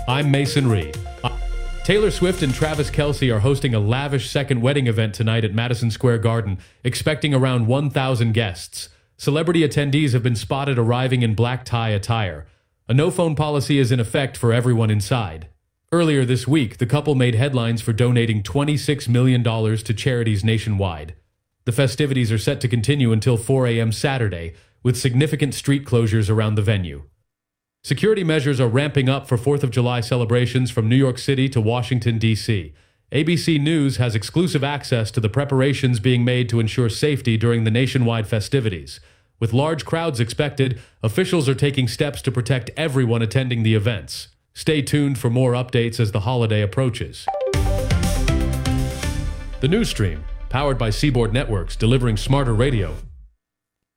I'm Mason Reed. Taylor Swift and Travis Kelce are hosting a lavish second wedding event tonight at Madison Square Garden, expecting around 1,000 guests. Celebrity attendees have been spotted arriving in black tie attire. A no-phone policy is in effect for everyone inside. Earlier this week, the couple made headlines for donating $26 million to charities nationwide. The festivities are set to continue until 4 a.m. Saturday, with significant street closures around the venue. Security measures are ramping up for 4th of July celebrations from New York City to Washington, D.C. ABC News has exclusive access to the preparations being made to ensure safety during the nationwide festivities. With large crowds expected, officials are taking steps to protect everyone attending the events. Stay tuned for more updates as the holiday approaches. The News Stream, powered by Seaboard Networks, delivering smarter radio.